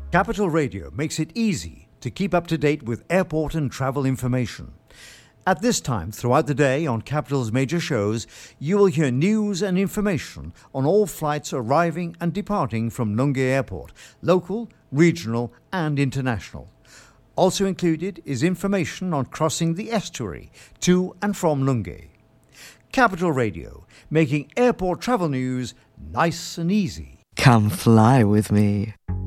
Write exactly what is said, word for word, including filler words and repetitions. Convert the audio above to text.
Capital Radio makes it easy to keep up to date with airport and travel information. At this time throughout the day on Capital's major shows, you will hear news and information on all flights arriving and departing from Nunge Airport, local, regional and international. Also included is information on crossing the estuary to and from Nunge. Capital Radio, making airport travel news nice and easy. Come fly with me.